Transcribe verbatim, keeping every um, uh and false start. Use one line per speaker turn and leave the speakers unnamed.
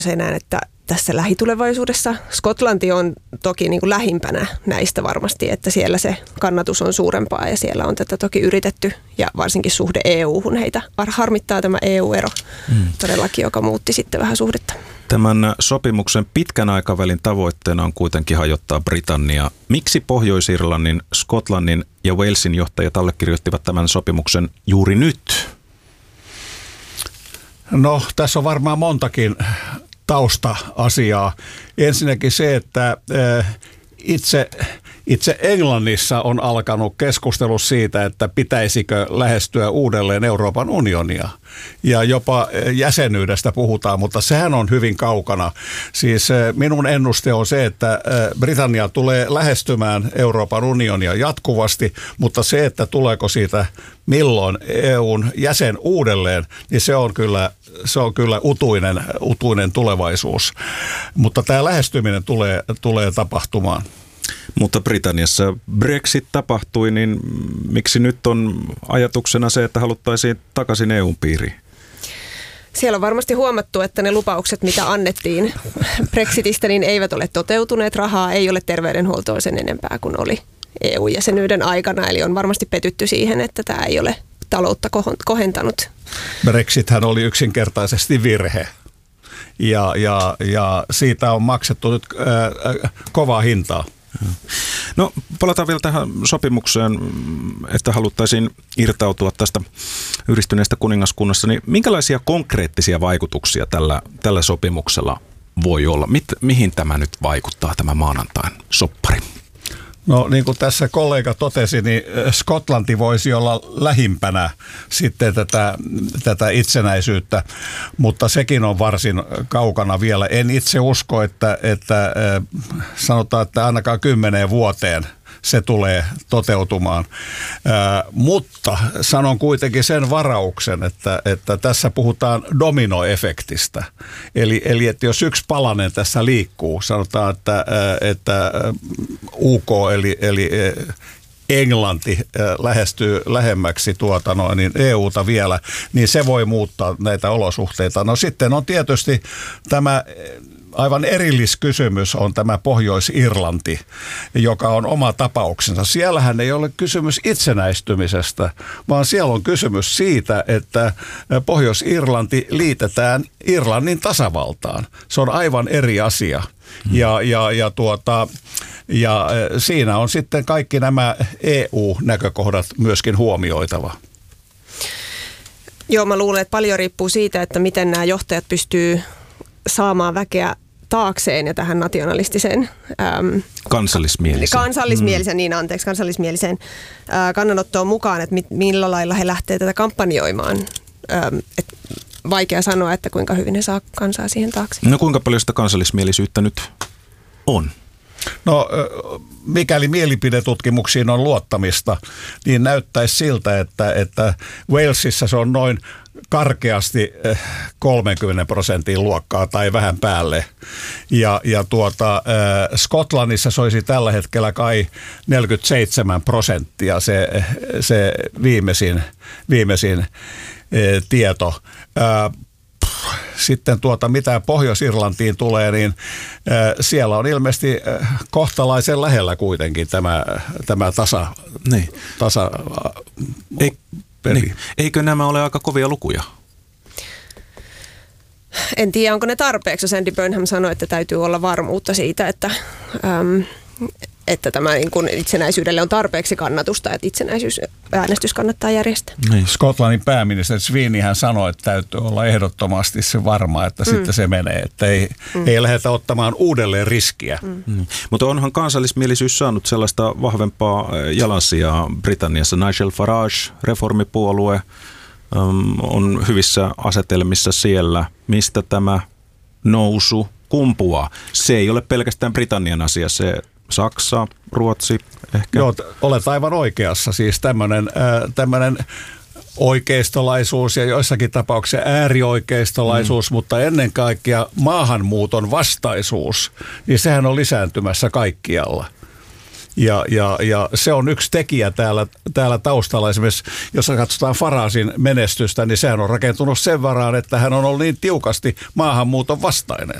Se näen, että tässä lähitulevaisuudessa Skotlanti on toki niin kuin lähimpänä näistä varmasti, että siellä se kannatus on suurempaa ja siellä on tätä toki yritetty ja varsinkin suhde E U-hun heitä harmittaa tämä E U-ero mm. todellakin, joka muutti sitten vähän suhdetta.
Tämän sopimuksen pitkän aikavälin tavoitteena on kuitenkin hajottaa Britannia. Miksi Pohjois-Irlannin, Skotlannin ja Walesin johtajat allekirjoittivat tämän sopimuksen juuri nyt?
No, tässä on varmaan montakin tausta-asiaa. Ensinnäkin se, että itse, itse Englannissa on alkanut keskustelu siitä, että pitäisikö lähestyä uudelleen Euroopan unionia. Ja jopa jäsenyydestä puhutaan, mutta sehän on hyvin kaukana. Siis minun ennuste on se, että Britannia tulee lähestymään Euroopan unionia jatkuvasti, mutta se, että tuleeko siitä milloin E U:n jäsen uudelleen, niin se on kyllä, se on kyllä utuinen, utuinen tulevaisuus. Mutta tämä lähestyminen tulee, tulee tapahtumaan.
Mutta Britanniassa Brexit tapahtui, niin miksi nyt on ajatuksena se, että haluttaisiin takaisin E U:n piiriin?
Siellä on varmasti huomattu, että ne lupaukset, mitä annettiin Brexitistä, niin eivät ole toteutuneet. Rahaa ei ole terveydenhuoltoon sen enempää kuin oli E U-jäsenyyden aikana. Eli on varmasti petytty siihen, että tämä ei ole taloutta kohentanut.
Brexithän oli yksinkertaisesti virhe. Ja, ja, ja siitä on maksettu nyt äh, kovaa hintaa.
No palataan vielä tähän sopimukseen, että haluttaisiin irtautua tästä yhdistyneestä kuningaskunnasta. Niin minkälaisia konkreettisia vaikutuksia tällä, tällä sopimuksella voi olla? Mit, mihin tämä nyt vaikuttaa, tämä maanantain soppari?
No niin kuin tässä kollega totesi, niin Skotlanti voisi olla lähimpänä sitten tätä, tätä itsenäisyyttä, mutta sekin on varsin kaukana vielä. En itse usko, että, että sanotaan, että ainakaan kymmeneen vuoteen se tulee toteutumaan. Ää, mutta sanon kuitenkin sen varauksen, että, että tässä puhutaan dominoefektistä. Eli, eli että jos yksi palanen tässä liikkuu, sanotaan, että, että U K eli, eli Englanti lähestyy lähemmäksi tuota no, niin E U:ta vielä, niin se voi muuttaa näitä olosuhteita. No sitten on tietysti tämä aivan erilliskysymys on tämä Pohjois-Irlanti, joka on oma tapauksensa. Siellähän ei ole kysymys itsenäistymisestä, vaan siellä on kysymys siitä, että Pohjois-Irlanti liitetään Irlannin tasavaltaan. Se on aivan eri asia. Ja, ja, ja, tuota, ja siinä on sitten kaikki nämä E U-näkökohdat myöskin huomioitava.
Joo, mä luulen, että paljon riippuu siitä, että miten nämä johtajat pystyy saamaan väkeä taakseen ja tähän nationalistiseen äm,
kansallismieliseen,
kansallismieliseen mm. niin anteeksi, kansallismieliseen ää, kannanottoon mukaan, että mit, millä lailla he lähtee tätä kampanjoimaan. Äm, et vaikea sanoa, että kuinka hyvin he saa kansaa siihen taakse.
No kuinka paljon sitä kansallismielisyyttä nyt on?
No mikäli mielipidetutkimuksiin on luottamista, niin näyttäisi siltä, että, että Walesissa se on noin karkeasti kolmekymmentä prosentin luokkaa tai vähän päälle. Ja, ja tuota, Skotlannissa se olisi tällä hetkellä kai neljäkymmentäseitsemän prosenttia se, se viimeisin, viimeisin tieto. Sitten tuota, mitä Pohjois-Irlantiin tulee, niin äh, siellä on ilmeisesti äh, kohtalaisen lähellä kuitenkin tämä, tämä tasa,
niin.
tasa
Ei, niin. Eikö nämä ole aika kovia lukuja?
En tiedä, onko ne tarpeeksi. Sandy Burnham sanoi, että täytyy olla varmuutta siitä, että, äm, että tämä niin kuin itsenäisyydelle on tarpeeksi kannatusta, että itsenäisyysäänestys kannattaa järjestää.
Niin. Skotlannin pääministeri Sweeneyhän sanoi, että täytyy olla ehdottomasti se varma, että mm. sitten se menee, että ei, mm. ei lähdetä ottamaan uudelleen riskiä.
Mm. Mm. Mutta onhan kansallismielisyys saanut sellaista vahvempaa jalansijaa Britanniassa. Nigel Farage, reformipuolue, on hyvissä asetelmissa siellä, mistä tämä nousu kumpuaa. Se ei ole pelkästään Britannian asia, se Saksa, Ruotsi ehkä.
Joo, olet aivan oikeassa. Siis tämmöinen äh, tämmöinen oikeistolaisuus ja joissakin tapauksissa äärioikeistolaisuus, mm. mutta ennen kaikkea maahanmuuton vastaisuus, niin sehän on lisääntymässä kaikkialla. Ja, ja, ja se on yksi tekijä täällä, täällä taustalla. Esimerkiksi jos katsotaan Faragein menestystä, niin sehän on rakentunut sen varaan, että hän on ollut niin tiukasti maahanmuuton vastainen.